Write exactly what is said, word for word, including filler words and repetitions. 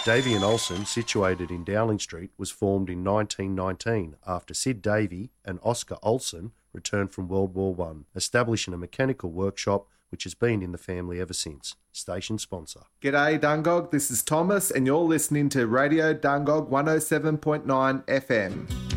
Davey and Olsen, situated in Dowling Street, was formed in nineteen nineteen after Sid Davey and Oscar Olsen returned from World War One, establishing a mechanical workshop which has been in the family ever since. Station sponsor. G'day Dungog, this is Thomas and you're listening to Radio Dungog one oh seven point nine F M.